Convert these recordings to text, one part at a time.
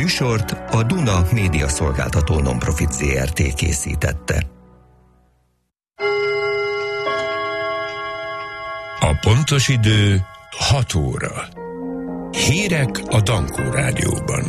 műsort a Duna Média Szolgáltató Nonprofit Zrt. Készítette. A pontos idő 6 óra. Hírek a Dankó Rádióban.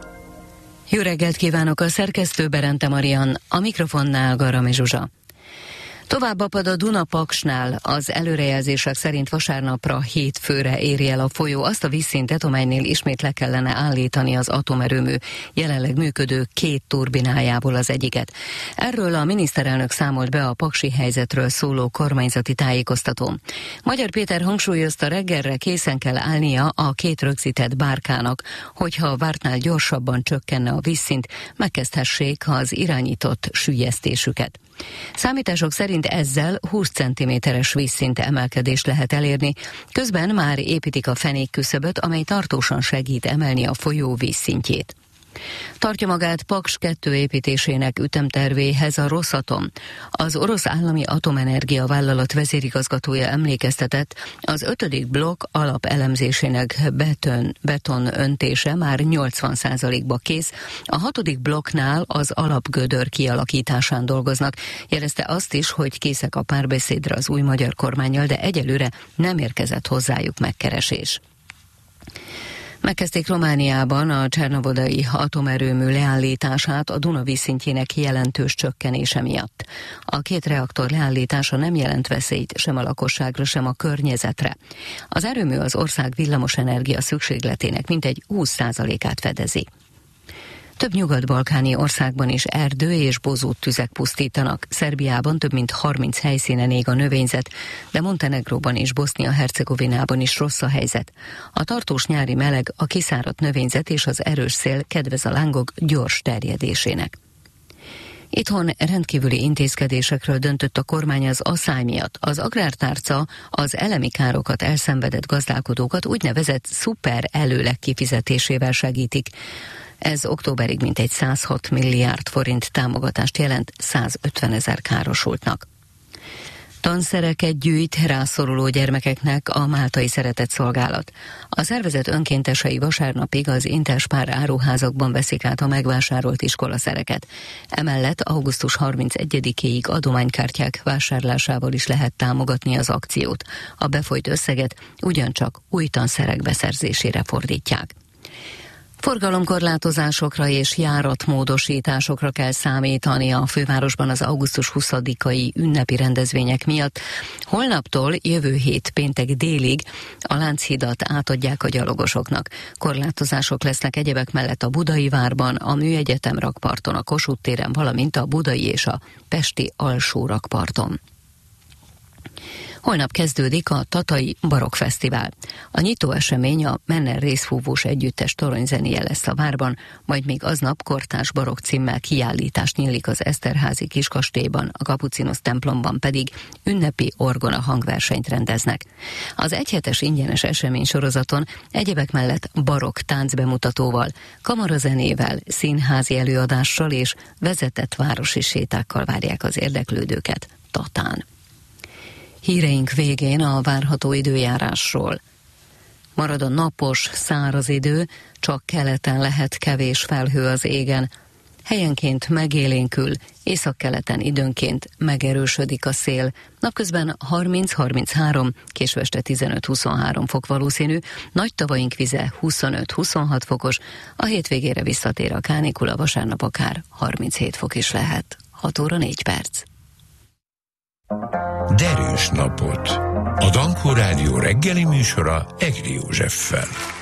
Jó reggelt kívánok, a szerkesztő Berente Marian, a mikrofonnál Garami Zsuzsa. Tovább apad a Duna-Paksnál, az előrejelzések szerint vasárnapra 7 főre éri el a folyó azt a vízszintet, amelynél ismét le kellene állítani az atomerőmű jelenleg működő 2 turbinájából az egyiket. Erről a miniszterelnök számolt be a paksi helyzetről szóló kormányzati tájékoztatón. Magyar Péter hangsúlyozta, reggelre készen kell állnia a 2 rögzített bárkának, hogyha a vártnál gyorsabban csökkenne a vízszint, megkezdhessék az irányított süllyesztésüket. Számítások szerint ezzel 20 cm-es vízszint emelkedést lehet elérni, közben már építik a fenékküszöböt, amely tartósan segít emelni a folyó vízszintjét. Tartja magát Paks 2 építésének ütemtervéhez a Rosatom. Az orosz állami atomenergia vállalat vezérigazgatója emlékeztetett, az 5. blokk alapelemzésének beton öntése már 80%-ba kész, a 6. blokknál az alapgödör kialakításán dolgoznak. Jelezte azt is, hogy készek a párbeszédre az új magyar kormánnyal, de egyelőre nem érkezett hozzájuk megkeresés. Megkezdték Romániában a csernovodai atomerőmű leállítását a Duna vízszintjének jelentős csökkenése miatt. A 2 reaktor leállítása nem jelent veszélyt sem a lakosságra, sem a környezetre. Az erőmű az ország villamosenergia szükségletének mintegy 20%-át fedezi. Több nyugat-balkáni országban is erdő és bozóttüzek pusztítanak. Szerbiában több mint 30 helyszínen ég a növényzet, de Montenegróban és Bosznia-Hercegovinában is rossz a helyzet. A tartós nyári meleg, a kiszáradt növényzet és az erős szél kedvez a lángok gyors terjedésének. Itthon rendkívüli intézkedésekről döntött a kormány az aszály miatt. Az agrártárca az elemi károkat elszenvedett gazdálkodókat úgynevezett szuper előleg kifizetésével segítik. Ez októberig mintegy 106 milliárd forint támogatást jelent 150 000 károsultnak. Tanszereket gyűjt rászoruló gyermekeknek a Máltai Szeretetszolgálat. A szervezet önkéntesei vasárnapig az Interspár áruházakban veszik át a megvásárolt iskolaszereket. Emellett augusztus 31-éig adománykártyák vásárlásával is lehet támogatni az akciót. A befolyt összeget ugyancsak új tanszerek beszerzésére fordítják. Forgalomkorlátozásokra és járatmódosításokra kell számítani a fővárosban az augusztus 20-ai ünnepi rendezvények miatt. Holnaptól jövő hét péntek délig a Lánchidat átadják a gyalogosoknak. Korlátozások lesznek egyebek mellett a Budai várban, a Műegyetem rakparton, a Kossuth téren, valamint a budai és a pesti alsó rakparton. Holnap kezdődik a Tatai Barokk Fesztivál. A nyitó esemény a Menner részfúvós együttes toronyzenéje lesz a várban, majd még aznap kortárs barokk címmel kiállítás nyílik az Eszterházi Kiskastélyban, a Kapucinusz templomban pedig ünnepi orgona hangversenyt rendeznek. Az egyhetes ingyenes esemény sorozaton egyebek mellett barokk táncbemutatóval, kamarazenével, színházi előadással és vezetett városi sétákkal várják az érdeklődőket Tatán. Híreink végén a várható időjárásról. Marad a napos, száraz idő, csak keleten lehet kevés felhő az égen. Helyenként megélénkül, északkeleten időnként megerősödik a szél. Napközben 30-33, késő este 15-23 fok valószínű, nagy tavaink vize 25-26 fokos, a hétvégére visszatér a kánikula, vasárnap akár 37 fok is lehet. 6 óra 4 perc. Derűs napot. A Dankó Rádió reggeli műsora Egri Józseffel.